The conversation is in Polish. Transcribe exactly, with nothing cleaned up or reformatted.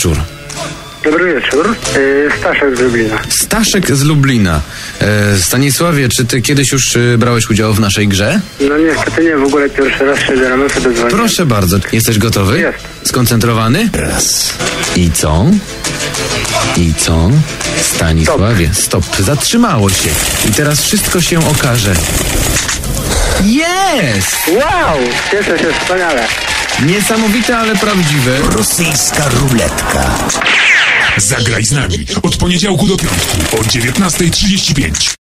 wieczór. Dobry wieczór. Yy, Staszek z Lublina. Staszek z Lublina. E, Stanisławie, czy ty kiedyś już y, brałeś udział w naszej grze? No niestety nie, w ogóle pierwszy raz się rano sobie dzwonię. Proszę bardzo. Jesteś gotowy? Jest. Skoncentrowany? Raz. I co? I co? Stanisławie, stop. Zatrzymało się. I teraz wszystko się okaże. Jest! Wow! Cieszę się, wspaniale. Niesamowite, ale prawdziwe. Rosyjska ruletka. Zagraj z nami od poniedziałku do piątku o dziewiętnasta trzydzieści pięć.